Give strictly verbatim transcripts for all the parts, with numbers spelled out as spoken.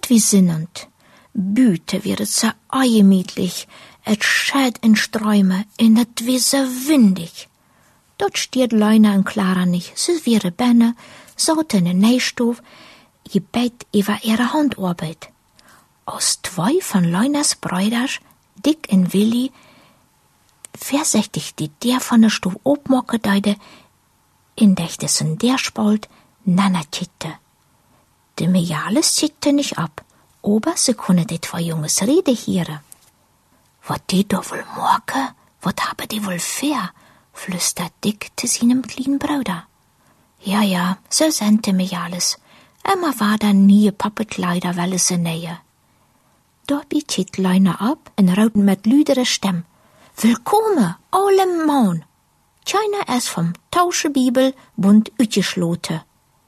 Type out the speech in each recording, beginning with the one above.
wie sinnend. Büte wird es so eingemütlich, et schät in Sträume, in et wie so windig. Dort stiert Leuna und Clara nicht, sie wäre benne, saut in den Nähstoff, gebet über ihre Handarbeit. Aus zwei von Leunas Brüders, Dick und Willi, versichtig die der von der Stuf obmocke deide, in dechtesen der spalt, nana titte. De Mejales titte nicht ab, aber sie kunne die zwei Junges Rede hören. Wat die da wohl morke, wat habe die wohl fair, flüstert Dick zu seinem kleinen Bruder. Ja, ja, so sente Mejales. Emma war da nie Pappekleider, weil es se nähe. Da bietet Leuna ab und rauten mit lüdere Stimm. Willkommen, allem Mann. Keiner erst vom Tauschebibel bunt ütgeschlote.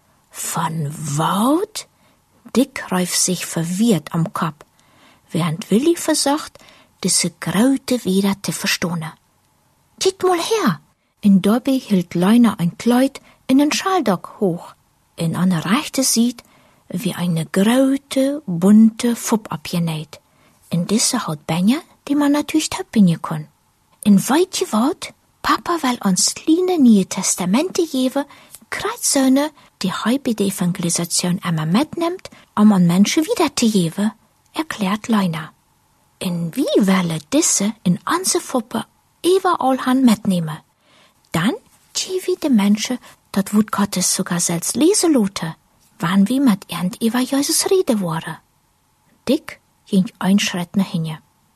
Von Waut? Dick reif sich verwirrt am Kopf, während Willi versucht, diese Graute wieder zu verstohnen. Tiet mal her! In Dobby hielt Leuna ein Kleid in den Schaldock hoch. In einer rechte sieht, wie eine graute, bunte Fupp abgenäht. In diese haut Benja, die man natürlich töppenje kann. In weitje Wort, Papa will uns kleine Neue Testamente geben, Kreuzsöhne, die heute die Evangelisation einmal mitnimmt, um an Menschen wiederzugeben, erklärt Leuna. In wie welle diese in unsere Fuppe überall han mitnehmen. Dann wie die Menschen, dat wut Gottes sogar selbst lesen lote, wann wie mit irgend über Jesus rede wurde. Dick ging ein Schritt nach hinten.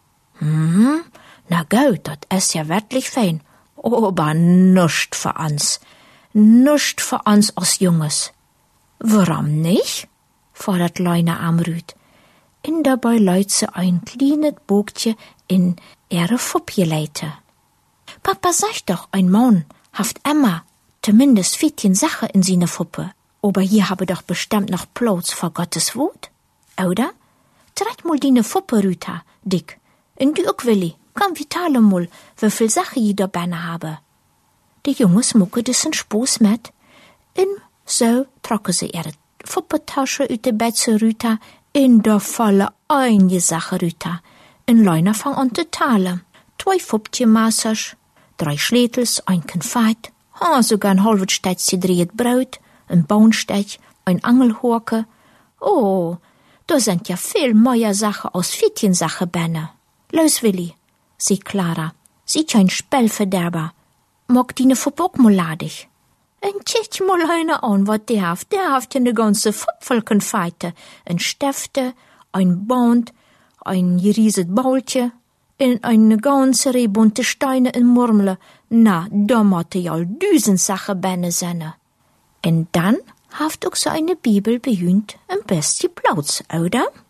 Hm, na gut, dat ist ja wirklich fein, aber nuscht für uns. Nuscht für uns als Junges. Warum nicht? fordert Leuna Amrüd. In dabei leut sie ein kleines Bogtje in ihre Fuppje leite. Papa sagt doch, ein Mann haft Emma zumindest vierzehn Sache in seine Fuppe. Aber hier habe doch bestimmt noch Platz vor Gottes Wort, oder? Treit mal deine Fuppe, Rüta, Dick. In du auch, Willi. Komm, wie tale mal, wie viel Sache ich da benne habe. Die Jungs mucke dessen Spoß mit. Und so trocken sie ihre Fuppetasche ut de Bett zu Rüta, in der Falle eine Sache, Rüta. In Leuna fang an zu talen. Zwei Fupptje Massers, drei Schlätels, ein Konfeit, ha, sogar ein halbes Stätzchen dreht Brot, ein Baunstech, ein Angelhorke. Oh, da sind ja viel mehr Sachen als vierzehn Sachen benne. Los, Willi, sieht Clara, sieht ja ein Spellverderber. Mag die ne Fupp auch mal ladig. En tjech mal eine an, wat der haft. Der haft ja ne ganze Fupp voll Konfeite. Ein Stifte, ein Band, ein gerieset Baultje, in eine ganze Reh bunte Steine in Murmle. Na, da motte ja all düsen Sachen benne senne. En dann haft auch so eine Bibel behühnt ein bisschen Platz, oder?